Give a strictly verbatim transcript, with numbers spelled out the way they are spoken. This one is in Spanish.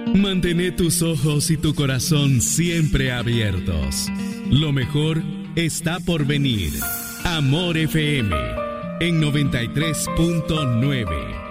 Mantén tus ojos y tu corazón siempre abiertos. Lo mejor está por venir. Amor F M en noventa y tres punto nueve.